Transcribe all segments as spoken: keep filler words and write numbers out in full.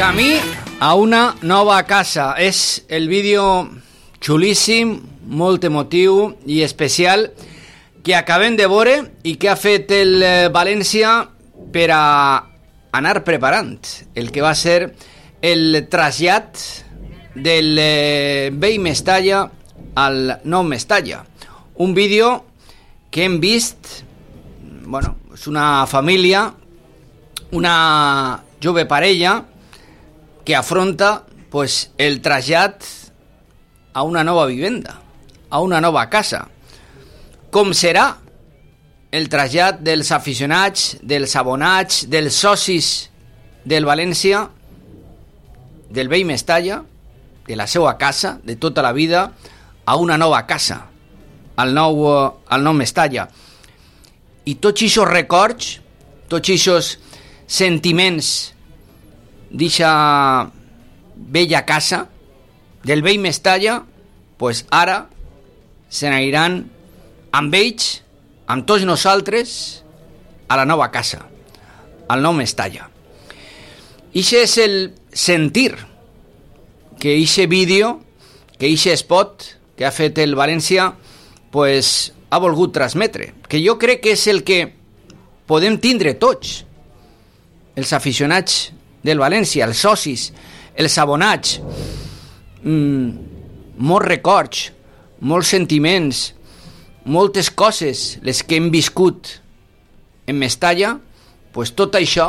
Camí a una nova casa. És el vídeo xulíssim, molt emotiu i especial que acabem de veure i que ha fet el València per a anar preparant el que va ser el trasllat del vell Mestalla al nou Mestalla. Un vídeo que hem vist, bueno, és una família, una jove parella que afronta pues el trasllat a una nova vivenda, a una nova casa. Com serà el trasllat dels aficionats, dels abonats, dels socis del València, del vell Mestalla, de la seva casa, de tota la vida, a una nova casa, al nou, al nou Mestalla. I tots aquests records, tots aquests sentiments d'eixa vella casa, del vell Mestalla, pues ara se n'aniran amb ells, amb tots nosaltres, a la nova casa, al nou Mestalla. Ixe és el sentir que ixe vídeo, que ixe spot que ha fet el València, pues ha volgut transmetre, que jo crec que és el que podem tindre tots, els aficionats del València, els socis, els abonats, mmm, molts records, molts sentiments, moltes coses, les que hem viscut en Mestalla, pues tot això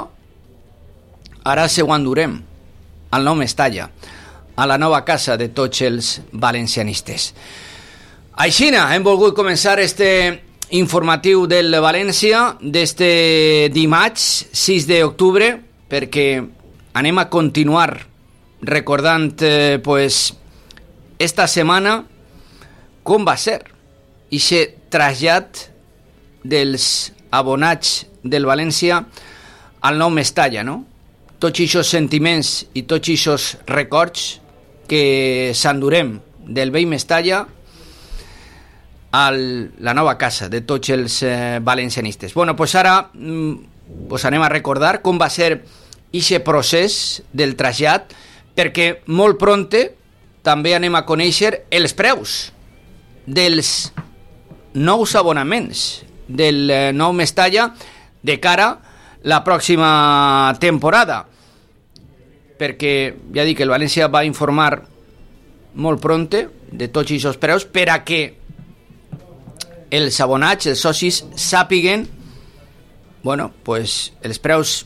ara se ho endurem al nou Mestalla, a la nova casa de tots els valencianistes. Aixina, hem volgut començar este informatiu del València d'este dimarts sis d'octubre, perquè anem a continuar recordant eh, pues, esta setmana com va ser aquest trasllat dels abonats del València al nou Mestalla, no? Tots aquests sentiments i tots aquests records que s'endurem del vell Mestalla a la nova casa de tots els eh, valencianistes. Bueno, pues ara mm, pues anem a recordar com va ser aquest procés del trasllat, perquè molt pronte també anem a conèixer els preus dels nous abonaments del nou Mestalla de cara a la pròxima temporada, perquè ja dic que el València va informar molt pronte de tots aquests preus per a que els abonats, els socis, sàpiguen bueno, pues, els preus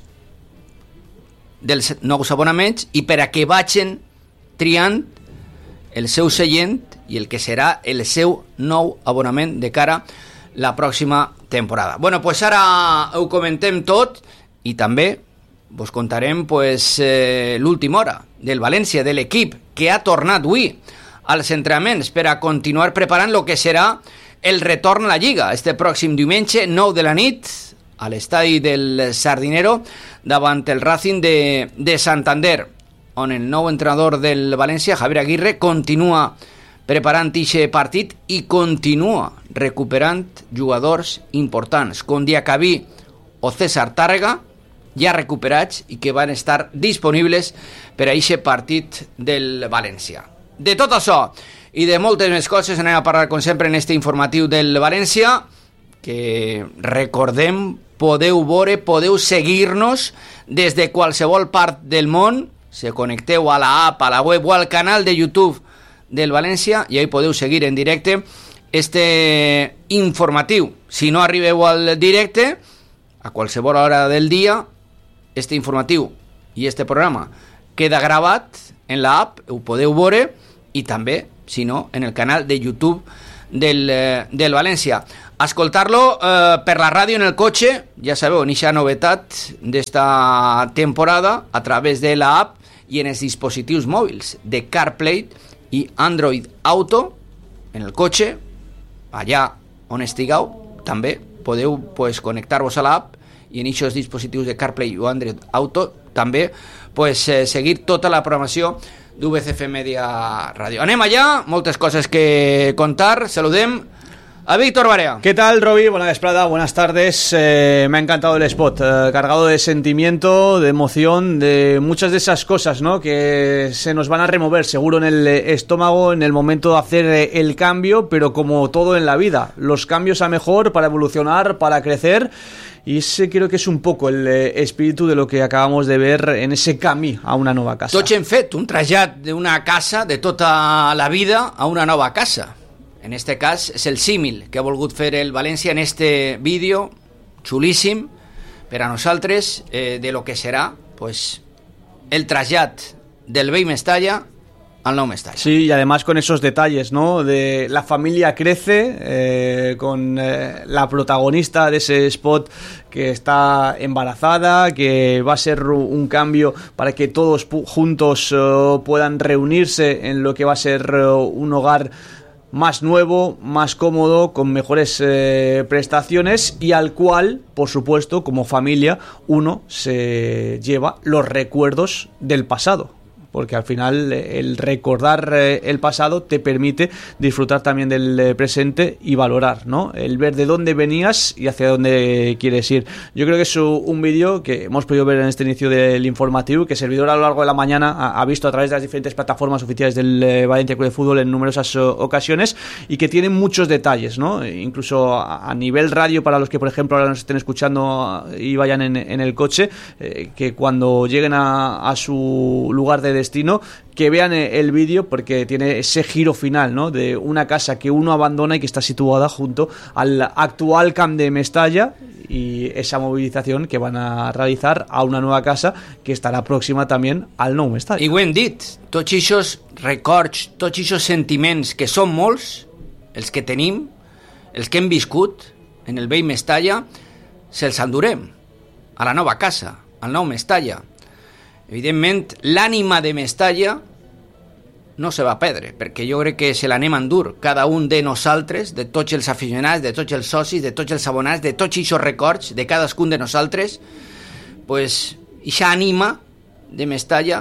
dels nous abonaments i per a que vagin triant el seu seient i el que serà el seu nou abonament de cara a la pròxima temporada. Bueno, pues ara ho comentem tot i també vos contarem pues, eh, l'última hora del València, de l'equip que ha tornat avui als entrenaments per a continuar preparant el que serà el retorn a la Lliga este pròxim diumenge, nou de la nit, a l'estadi del Sardinero, davant el Racing de, de Santander, on el nou entrenador del València, Javier Aguirre, continua preparant aquest partit i continua recuperant jugadors importants, com Diacabí o César Tàrrega, ja recuperats i que van estar disponibles per a aquest partit del València. De tot això i de moltes més coses anem a parlar, com sempre, en este informatiu del València, que recordem, podeu veure, podeu seguir-nos des de qualsevol part del món, se connecteu a la app, a la web o al canal de YouTube del València i ahí podeu seguir en directe este informatiu. Si no arribeu al directe, a qualsevol hora del dia, este informatiu i este programa queda gravat en la app, ho podeu veure, i també, si no, en el canal de YouTube del, eh, del València. Escoltar-lo eh, per la ràdio en el cotxe, ja sabeu, en aquesta novetat d'esta temporada, a través de la app i en els dispositius mòbils de CarPlay i Android Auto, en el cotxe, allà on estigueu, també podeu pues, connectar-vos a l'app i en aquests dispositius de CarPlay o Android Auto també pues, eh, seguir tota la programació d'U V C F Media Ràdio. Anem allà, moltes coses que contar. Saludem a Víctor Barea. ¿Qué tal, Roby? Buena vesprada, buenas tardes. Eh, me ha encantado el spot, eh, cargado de sentimiento, de emoción, de muchas de esas cosas, ¿no?, que se nos van a remover seguro en el estómago en el momento de hacer el cambio, pero como todo en la vida, los cambios a mejor para evolucionar, para crecer. Y ese creo que es un poco el eh, espíritu de lo que acabamos de ver en ese camí a una nova casa. Tots hem fet un trasllat d'una casa de tota la vida a una nova casa. En este cas és el símil que ha volgut fer el València en este vídeo xulíssim per a nosaltres, eh, de lo que serà pues, el trasllat del vell Mestalla al nou Mestalla. Sí, y además con esos detalles, ¿no? De la familia crece, eh, con eh, la protagonista de ese spot que está embarazada, que va a ser un cambio para que todos juntos uh, puedan reunirse en lo que va a ser uh, un hogar más nuevo, más cómodo, con mejores eh, prestaciones, y al cual, por supuesto, como familia, uno se lleva los recuerdos del pasado. Porque al final el recordar el pasado te permite disfrutar también del presente y valorar, ¿no?, el ver de dónde venías y hacia dónde quieres ir. Yo creo que es un vídeo que hemos podido ver en este inicio del informativo, que Servidor a lo largo de la mañana ha visto a través de las diferentes plataformas oficiales del Valencia Club de Fútbol en numerosas ocasiones, y que tiene muchos detalles, ¿no?, incluso a nivel radio, para los que por ejemplo ahora nos estén escuchando y vayan en, en el coche, eh, que cuando lleguen a, a su lugar de destino, que vean el vídeo, porque tiene ese giro final, ¿no?, de una casa que uno abandona y que está situada junto al actual Camp de Mestalla, y esa movilización que van a realizar a una nueva casa que estarà próxima también al nou Mestalla. I ho hem dit, tots aquests records, tots aquests sentiments, que són molts, els que tenim, els que hem viscut en el vell Mestalla, se'ls endurem a la nova casa, al nou Mestalla. Evidentment, l'ànima de Mestalla no se va perdre, perquè jo crec que se l'anem a endur cada un de nosaltres, de tots els aficionats, de tots els socis, de tots els abonats, de tots aquests records de cadascun de nosaltres. Pues, aquesta ànima de Mestalla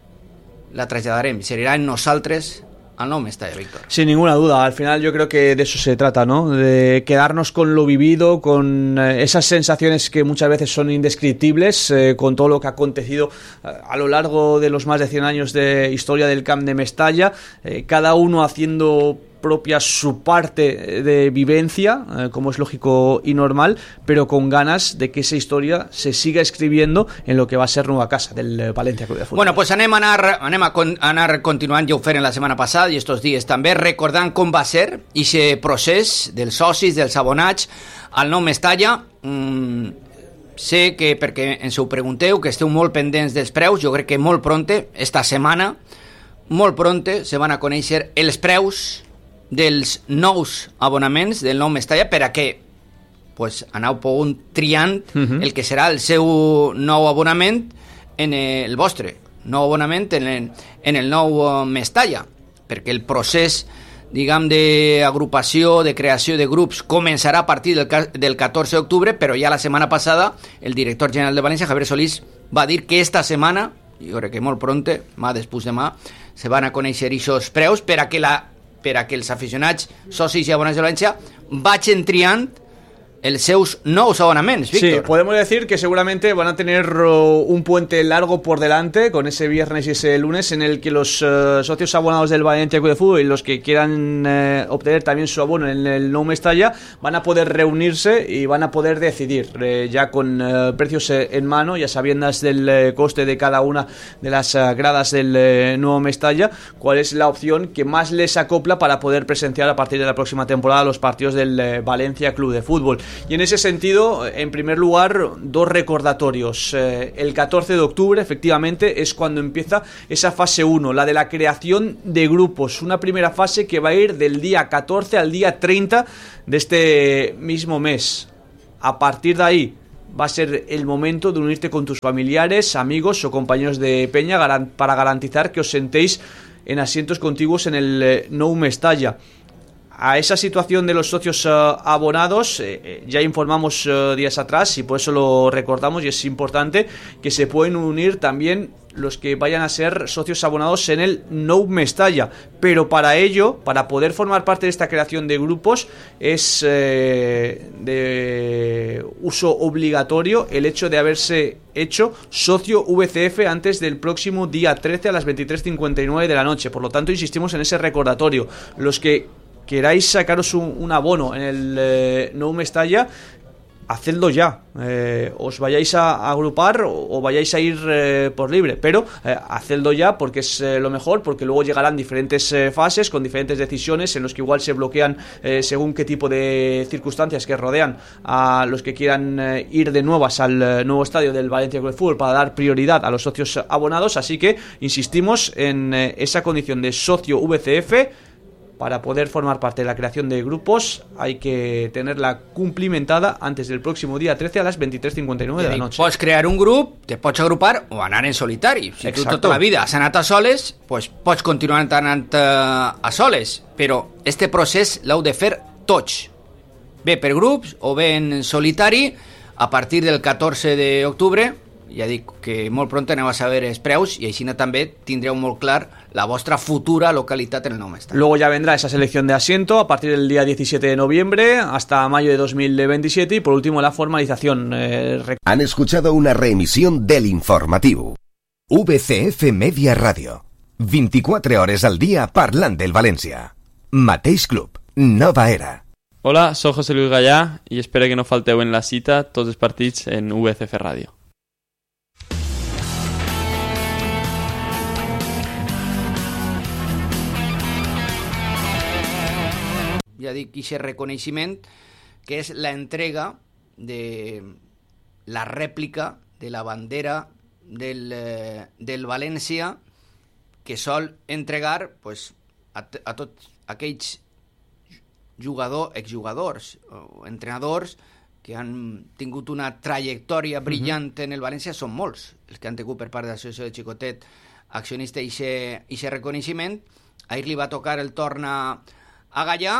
la traslladarem, serà en nosaltres al nou Mestalla, Víctor. Sin ninguna duda, al final yo creo que de eso se trata, ¿no?, de quedarnos con lo vivido, con esas sensaciones que muchas veces son indescriptibles, eh, con todo lo que ha acontecido a lo largo de los más de cien años de historia del Camp de Mestalla, eh, cada uno haciendo propia su parte de vivencia, eh, como es lógico y normal, pero con ganas de que esa historia se siga escribiendo en lo que va a ser nueva casa del Valencia Club de Fútbol. Bueno, pues anem a anar, anem a, con, a anar continuant, ja ho feren la setmana passada i estos dies també, recordant com va ser aquest procés dels socis, dels abonats al nou Mestalla. Mm, sé que, perquè ens ho pregunteu, que esteu molt pendents dels preus, jo crec que molt pronte, esta setmana, molt pronte se van a conèixer els preus dels nous abonaments del nou Mestalla, per a què pues, aneu pogut triant uh-huh. el que serà el seu nou abonament en el vostre nou abonament en el, en el nou Mestalla, perquè el procés, diguem, d'agrupació, de creació de grups començarà a partir del, del catorze d'octubre, però ja la setmana passada el director general de València, Javier Solís, va dir que esta setmana, jo crec que molt pronte, mà després demà, se van a conèixer aquests preus per a que la per a que els aficionats, socis i abonats de València vagin triant els seus nous abonaments, Víctor. Sí, podemos decir que seguramente van a tener uh, un puente largo por delante, con ese viernes y ese lunes, en el que los uh, socios abonados del Valencia Club de Fútbol y los que quieran uh, obtener también su abono en el nou Mestalla van a poder reunirse y van a poder decidir, eh, ya con uh, precios eh, en mano, ya sabiendas del eh, coste de cada una de las uh, gradas del eh, nuevo Mestalla, cuál es la opción que más les acopla para poder presenciar a partir de la próxima temporada los partidos del eh, Valencia Club de Fútbol. Y en ese sentido, en primer lugar, dos recordatorios. Eh, el catorce de octubre, efectivamente, es cuando empieza esa fase uno, la de la creación de grupos. Una primera fase que va a ir del día catorce al día treinta de este mismo mes. A partir de ahí va a ser el momento de unirte con tus familiares, amigos o compañeros de peña para garantizar que os sentéis en asientos contiguos en el eh, nou Mestalla. a esa situación de los socios uh, abonados, eh, ya informamos uh, días atrás y por eso lo recordamos, y es importante que se pueden unir también los que vayan a ser socios abonados en el Nou Mestalla, pero para ello, para poder formar parte de esta creación de grupos, es eh, de uso obligatorio el hecho de haberse hecho socio V C F antes del próximo día trece a las veintitrés cincuenta y nueve de la noche. Por lo tanto, insistimos en ese recordatorio. Los que queráis sacaros un, un abono en el eh, Nou Mestalla, hacedlo ya, eh, os vayáis a, a agrupar o, o vayáis a ir eh, por libre, pero eh, hacedlo ya porque es eh, lo mejor, porque luego llegarán diferentes eh, fases con diferentes decisiones en los que igual se bloquean eh, según qué tipo de circunstancias que rodean a los que quieran eh, ir de nuevas al eh, nuevo estadio del Valencia Club de Fútbol para dar prioridad a los socios abonados, así que insistimos en eh, esa condición de socio V C F. Para poder formar parte de la creación de grupos hay que tenerla cumplimentada antes del próximo día trece a las veintitrés cincuenta y nueve de la noche. Pots crear un grup, te pots agrupar o anar en solitari. Si Exacto. tu tota la vida has anat a soles, pues pots continuar anant a, a soles. Però este procés l'heu de fer tots. Bé per grups o bé en solitari a partir del catorze d'octubre. Ja dic que molt pront aneu a saber els preus i així també tindreu molt clar la vostra futura localitat en el Nou Mestalla. Luego ya vendrá esa selección de asiento a partir del día diecisiete de noviembre hasta mayo de dos mil veintisiete y por último la formalización. Eh, rec- Han escuchado una reemisión del informativo. V C F Media Radio. veinticuatro hores al día parlant del València. Mateix club, nova era. Hola, soy José Luis Gallá y espero que no falteu en la cita tots els partits en V C F Radio. Ja dic, i aquest reconeixement que és la entrega de la rèplica de la bandera del, eh, del València que sol entregar pues, a, a tots aquells jugadors, exjugadors o entrenadors que han tingut una trajectòria brillant uh-huh. en el València. Són molts els que han tingut per part de l'associació de Xicotet accionista i aquest reconeixement. Ahir li va tocar el torn a, a Gallà,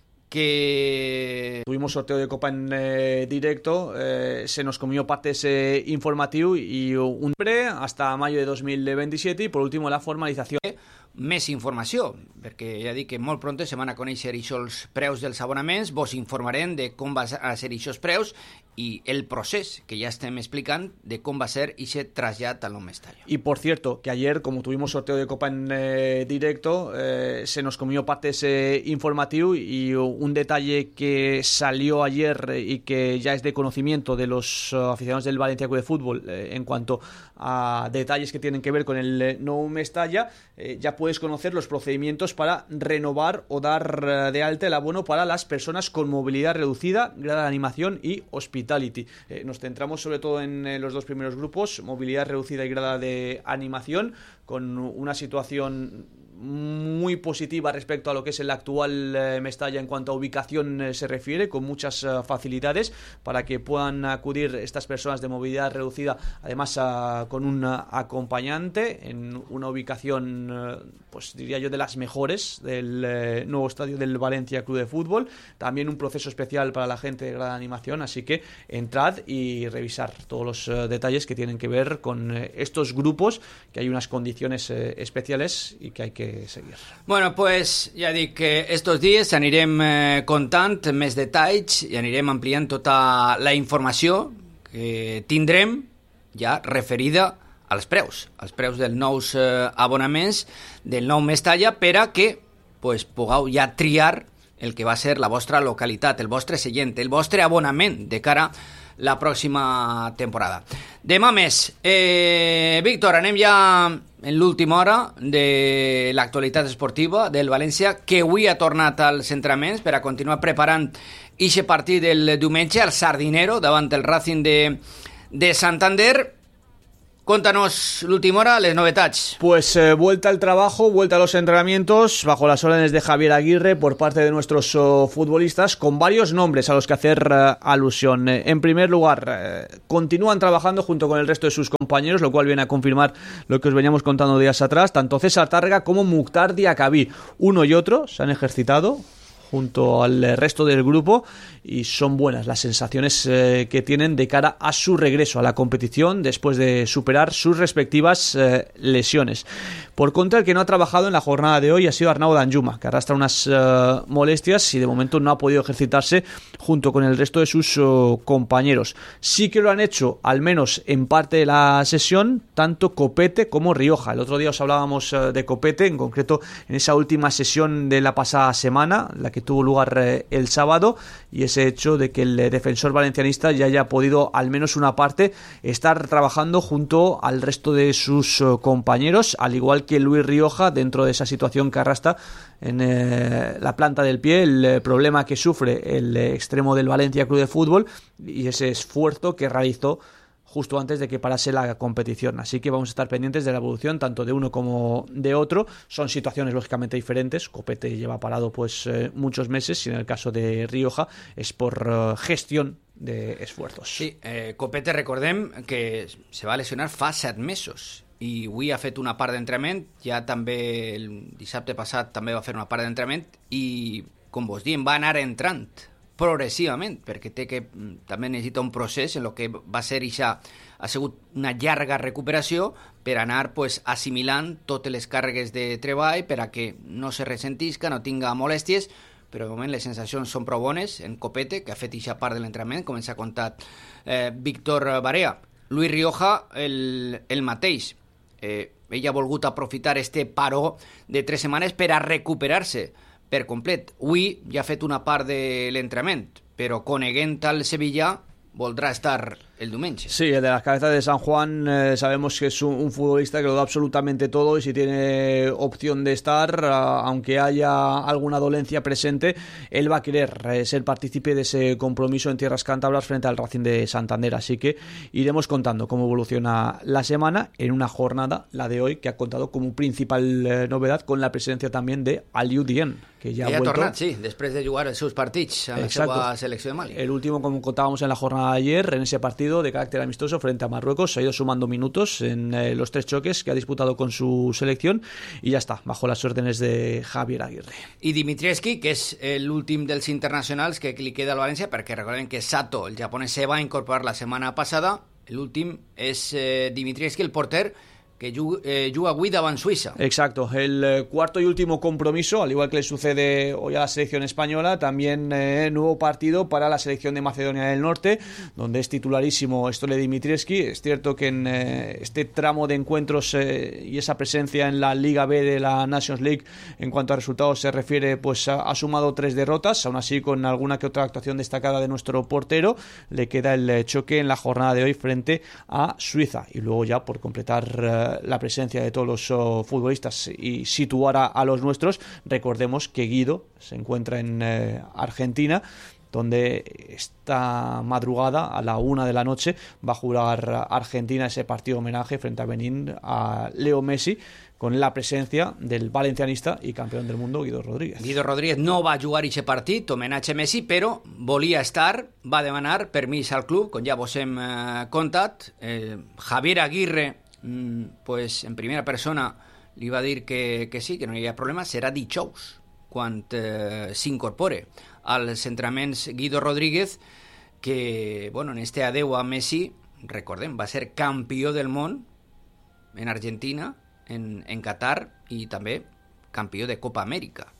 que tuvimos sorteo de Copa en eh, directo, eh, se nos comió parte ese informativo y un pre hasta mayo de dos mil veintisiete y por último la formalització. Més informació, perquè ja dic que molt pront se van a conèixer els preus dels abonaments, vos informarem de com va ser aquests preus y el proceso que ya estem explicando de cómo va a ser ese trasllat al Nou Mestalla. Y por cierto, que ayer, como tuvimos sorteo de Copa en eh, directo, eh, se nos comió parte ese informativo y un detalle que salió ayer y que ya es de conocimiento de los uh, aficionados del Valencia Club de Fútbol eh, en cuanto a detalles que tienen que ver con el eh, Nou Mestalla, eh, ya puedes conocer los procedimientos para renovar o dar uh, de alta el abono para las personas con movilidad reducida, grada de animación y hospital. Eh, nos centramos sobre todo en eh, los dos primeros grupos, movilidad reducida y grada de animación, con una situación muy positiva respecto a lo que es el actual eh, Mestalla en cuanto a ubicación eh, se refiere, con muchas eh, facilidades para que puedan acudir estas personas de movilidad reducida, además a, con un acompañante en una ubicación, eh, pues diría yo, de las mejores del eh, nuevo estadio del Valencia Club de Fútbol. También un proceso especial para la gente de grada de animación, así que entrad y revisar todos los eh, detalles que tienen que ver con eh, estos grupos, que hay unas condiciones eh, especiales y que hay que seguir. Bueno, pues ja dic que estos dies anirem eh, contant més detalls i anirem ampliant tota la informació que tindrem ja referida als preus, als preus dels nous eh, abonaments del Nou Mestalla, per a que pues, pugueu ja triar el que va ser la vostra localitat, el vostre seient, el vostre abonament de cara a la pròxima temporada. Demà més. Eh, Víctor, anem ja en l'última hora de l'actualitat esportiva del València, que avui ha tornat als entrenaments per a continuar preparant ixe partit del diumenge al Sardinero davant el Racing de, de Santander. Cuéntanos l'última hora, les novetats. Pues eh, vuelta al trabajo, vuelta a los entrenamientos bajo las órdenes de Javier Aguirre por parte de nuestros oh, futbolistas, con varios nombres a los que hacer eh, alusión. Eh, en primer lugar, eh, continúan trabajando junto con el resto de sus compañeros, lo cual viene a confirmar lo que os veníamos contando días atrás. Tanto César Tárrega como Mukhtar Diakhaby, uno y otro, se han ejercitado junto al resto del grupo y son buenas las sensaciones eh, que tienen de cara a su regreso a la competición después de superar sus respectivas eh, lesiones. Por contra, el que no ha trabajado en la jornada de hoy ha sido Arnau Danjuma, que arrastra unas uh, molestias y de momento no ha podido ejercitarse junto con el resto de sus uh, compañeros. Sí que lo han hecho, al menos en parte de la sesión, tanto Copete como Rioja. El otro día os hablábamos uh, de Copete, en concreto en esa última sesión de la pasada semana, la que tuvo lugar uh, el sábado, y ese hecho de que el uh, defensor valencianista ya haya podido, al menos una parte, estar trabajando junto al resto de sus uh, compañeros, al igual que que Luis Rioja, dentro de esa situación que arrastra en eh, la planta del pie, el eh, problema que sufre el eh, extremo del Valencia Club de Fútbol y ese esfuerzo que realizó justo antes de que parase la competición. Así que vamos a estar pendientes de la evolución tanto de uno como de otro. Son situaciones lógicamente diferentes. Copete lleva parado pues eh, muchos meses y en el caso de Rioja es por eh, gestión de esfuerzos. Sí, eh, Copete recordem que se va lesionar fa set mesos i avui ha fet una part d'entrenament, ja també el dissabte passat també va fer una part d'entrenament i, com vos diem, va anar entrant progressivament, perquè té que també necessita un procés en el que va ser ixa, ha sigut una llarga recuperació per anar pues, assimilant totes les càrregues de treball per a que no se ressentisca, no tinga molèsties, però de moment les sensacions són prou bones en Copete, que ha fet ixa part de l'entrenament, com ens ha contat eh, Víctor Barea. Luis Rioja, el, el mateix. Eh, ell ha volgut aprofitar este paró de tres setmanes per a recuperar-se per complet. Avui ja ha fet una part de l'entrenament, però coneguent al Sevilla voldrá estar el diumenge. Sí, el de las cabezas de San Juan eh, sabemos que es un, un futbolista que lo da absolutamente todo y si tiene opción de estar, uh, aunque haya alguna dolencia presente, él va a querer eh, ser partícipe de ese compromiso en tierras cántabras frente al Racing de Santander, así que iremos contando cómo evoluciona la semana en una jornada, la de hoy, que ha contado como principal eh, novedad con la presencia también de Aliou Dieng, que ya ha vuelto. tornat, sí, després de jugar els seus partits amb Exacto. la seva selecció de Mali. El último, como contábamos en la jornada de ayer, en ese partido de carácter amistoso frente a Marruecos, ha ido sumando minutos en eh, los tres choques que ha disputado con su selección y ya está, bajo las órdenes de Javier Aguirre. I Dimitrievski, que és l'últim dels internacionals que li queda al València, perquè recordem que Sato, el japonès, se va incorporar la setmana passada. L'últim és eh, Dimitrievski, el porter, que juga, eh, juga avui davant Suïssa. Exacto, el eh, cuarto y último compromiso, al igual que le sucede hoy a la selección española, también eh, nuevo partido para la selección de Macedonia del Norte, donde es titularísimo Stole Dimitrievski. Es cierto que en eh, este tramo de encuentros eh, y esa presencia en la Liga B de la Nations League, en cuanto a resultados se refiere, pues ha, ha sumado tres derrotas, aún así con alguna que otra actuación destacada de nuestro portero. Le queda el eh, choque en la jornada de hoy frente a Suiza, y luego ya por completar eh, la presencia de todos los uh, futbolistas y situar a, a los nuestros, recordemos que Guido se encuentra en eh, Argentina, donde esta madrugada a la una de la noche va a jugar Argentina ese partido homenaje frente a Benín a Leo Messi, con la presencia del valencianista i campió del món Guido Rodríguez. Guido Rodríguez no va jugar aquest partit, homenatge a Messi, però volia estar, va demanar permís al club, com ja vos hem eh, contat. Eh, Javier Aguirre, mm, pues, en primera persona, li va dir que, que sí, que no hi havia problema. Serà dijous quan eh, s'incorpore als entrenaments Guido Rodríguez, que, bueno, en este adeu a Messi, recordem, va ser campió del món en Argentina, en, en Qatar, i també campió de Copa Amèrica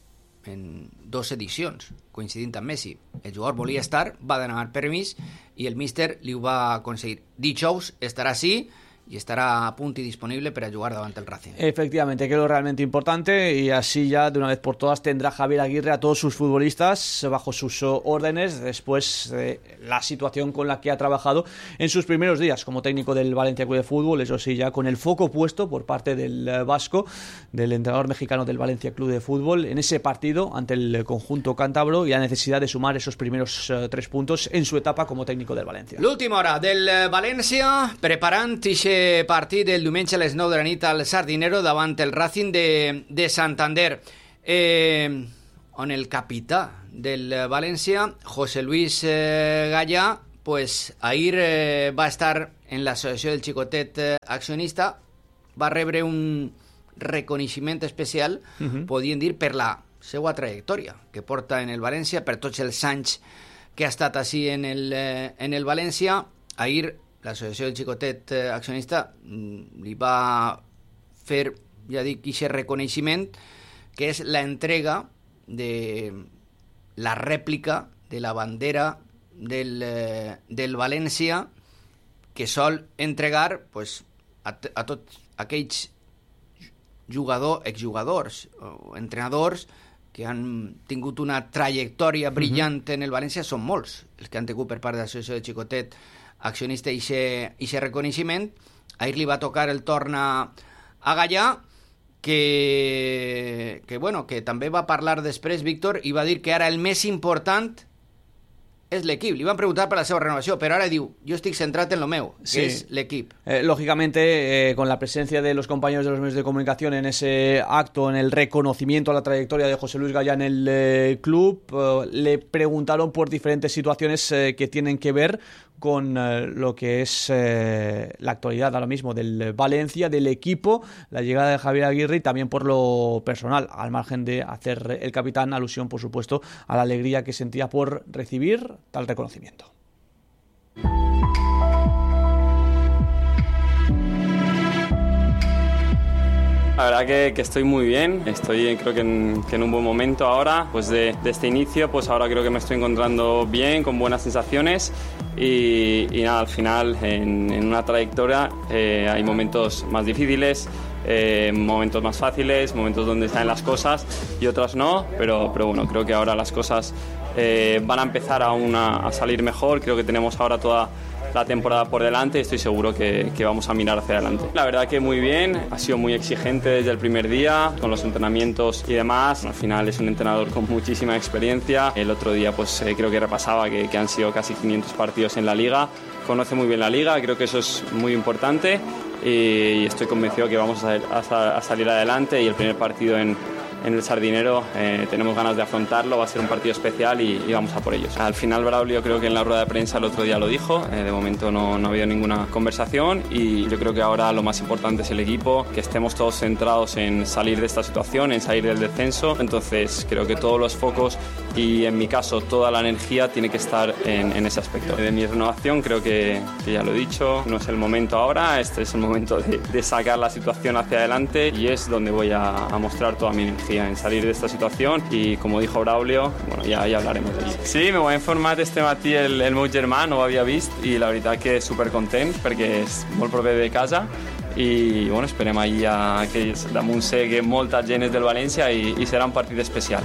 en dos edicions, coincidint amb Messi. El jugador volia estar, va demanar permís i el míster li ho va aconseguir. Dijous estarà així y estará a punto y disponible para jugar delante del Racing. Efectivamente, que es lo realmente importante, y así ya de una vez por todas tendrá Javier Aguirre a todos sus futbolistas bajo sus órdenes después de la situación con la que ha trabajado en sus primeros días como técnico del Valencia Club de Fútbol, eso sí, ya con el foco puesto por parte del vasco, del entrenador mexicano del Valencia Club de Fútbol, en ese partido ante el conjunto cántabro y la necesidad de sumar esos primeros uh, tres puntos en su etapa como técnico del Valencia. L'última hora del València, preparant ixe partit del diumenge a les nou de la nit al Sardinero davant el Racing de, de Santander, eh, on el capità del València, José Luis eh, Gallà, pues ahir eh, va estar en l'associació del Xicotet eh, accionista, va rebre un reconeixement especial, uh-huh. podien dir, per la seva trajectòria que porta en el València, per tots els anys que ha estat així en el, eh, en el València. Ahir l'associació del Xicotet eh, accionista li va fer, ja dic, aquest reconeixement, que és la entrega de la rèplica de la bandera del, eh, del València, que sol entregar pues, a, a tots aquells jugadors, exjugadors o entrenadors que han tingut una trajectòria brillant uh-huh. en el València. Són molts els que han tingut per part de l'associació de Xicotet accionista i aquest reconeixement. Ahir li va tocar el torn a, a Gallà, que, que, bueno, que també va parlar després, Víctor, i va dir que ara el més important és l'equip. Li van preguntar per la seva renovació, però ara diu, jo estic centrat en lo meu, que sí. es l'equip. Eh, lógicamente, eh, con la presencia de los compañeros de los medios de comunicación en ese acto, en el reconocimiento a la trayectoria de José Luis Gallá en el eh, club, eh, le preguntaron por diferentes situaciones eh, que tienen que ver con eh, lo que es eh, la actualidad ahora mismo del Valencia, del equipo, la llegada de Javier Aguirre y también por lo personal, al margen de hacer el capitán alusión, por supuesto, a la alegría que sentía por recibir tal reconocimiento. La verdad que, que estoy muy bien, estoy creo que en, que en un buen momento ahora, pues de, de este inicio, pues ahora creo que me estoy encontrando bien, con buenas sensaciones y, y nada, al final en, en una trayectoria eh, hay momentos más difíciles, eh, momentos más fáciles, momentos donde salen las cosas y otras no, pero, pero bueno, creo que ahora las cosas eh, van a empezar aún a, a salir mejor, creo que tenemos ahora toda la temporada por delante y estoy seguro que, que vamos a mirar hacia adelante. La verdad que muy bien, ha sido muy exigente desde el primer día con los entrenamientos y demás. Al final es un entrenador con muchísima experiencia. El otro día pues eh, creo que repasaba que, que han sido casi quinientos partidos en la liga. Conoce muy bien la liga, creo que eso es muy importante y estoy convencido que vamos a, a, a salir adelante y el primer partido en en el Sardinero eh, tenemos ganas de afrontarlo, va a ser un partido especial y, y vamos a por ellos. Al final Braulio creo que en la rueda de prensa el otro día lo dijo, eh, de momento no, no ha habido ninguna conversación y yo creo que ahora lo más importante es el equipo, que estemos todos centrados en salir de esta situación, en salir del descenso, entonces creo que todos los focos y en mi caso toda la energía tiene que estar en, en ese aspecto. De mi renovación creo que, que ya lo he dicho, no es el momento ahora, este es el momento de, de sacar la situación hacia adelante y es donde voy a, a mostrar toda mi energía en salir de esta situación y como dijo Braulio, bueno, ja, ja hablaremos de ello. Sí, me ho ha informat este matí el, el meu germà, no ho havia vist i la veritat que supercontent perquè és molt proper de casa i bueno, esperem ahir a, que damunt sé que molta gent és del València i, i serà un partit especial.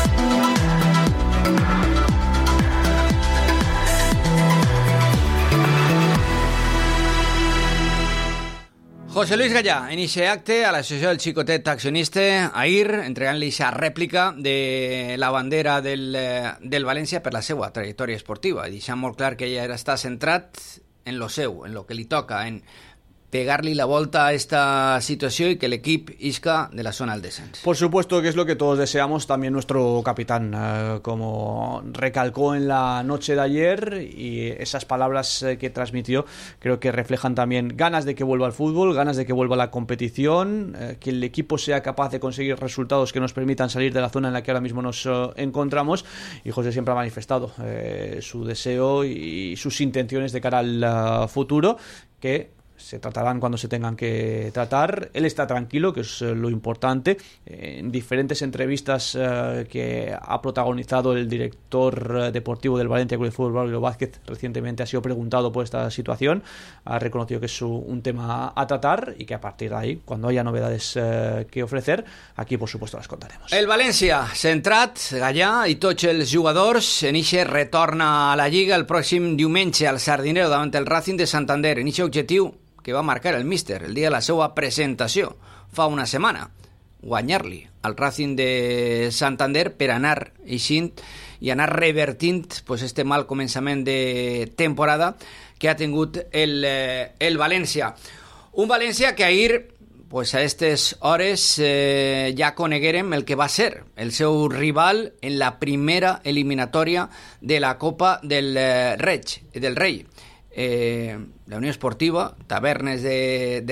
José Luis Gallà, en aquest acte a l'associació del Xicotet accionista, ahir, entregant-li aquesta rèplica de la bandera del, del València per la seva trajectòria esportiva, i deixant molt clar que ella està centrat en lo seu, en lo que li toca, en pegarle la vuelta a esta situación y que el equipo isca de la zona del descenso. Por supuesto que es lo que todos deseamos, también nuestro capitán, eh, como recalcó en la noche de ayer, y esas palabras eh, que transmitió creo que reflejan también ganas de que vuelva al fútbol, ganas de que vuelva la competición, eh, que el equipo sea capaz de conseguir resultados que nos permitan salir de la zona en la que ahora mismo nos eh, encontramos, y José siempre ha manifestado eh, su deseo y sus intenciones de cara al uh, futuro, que se tratarán cuando se tengan que tratar. Él está tranquilo, que es lo importante. En diferentes entrevistas eh, que ha protagonizado el director deportivo del Valencia Club de Fútbol, Braulio Vázquez, recientemente ha sido preguntado por esta situación. Ha reconocido que es un tema a tratar y que a partir de ahí, cuando haya novedades eh, que ofrecer, aquí por supuesto las contaremos. El València, centrat, Gallà i tots els jugadors, en ixe retorna a la Lliga el pròxim diumenge al Sardinero davant el Racing de Santander. En ixe objectiu que va marcar el míster el dia de la seva presentació fa una setmana, guanyar-li al Racing de Santander per anar eixint i anar revertint pues, este mal començament de temporada que ha tingut el, el València. Un València que ahir pues, a aquestes hores eh, ja coneguérem el que va ser el seu rival en la primera eliminatòria de la Copa del eh, Reig, del Rei. Eh, la Unió Esportiva Tavernes de, de